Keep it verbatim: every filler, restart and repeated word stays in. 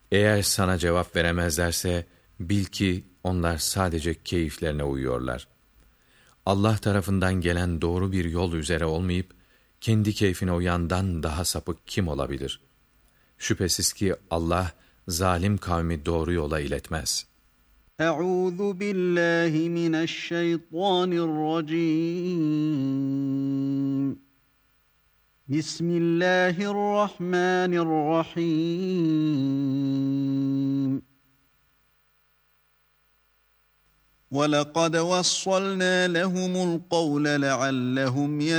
Eğer sana cevap veremezlerse, bil ki onlar sadece keyiflerine uyuyorlar. Allah tarafından gelen doğru bir yol üzere olmayıp, kendi keyfine uyandan daha sapık kim olabilir? Şüphesiz ki Allah, zalim kavmi doğru yola iletmez. Euzu billahi mineşşeytanirracim. Bismillahirrahmanirrahim. وَلَقَدْ وَصَّلْنَا لَهُمُ الْقَوْلَ لَعَلَّهُمْ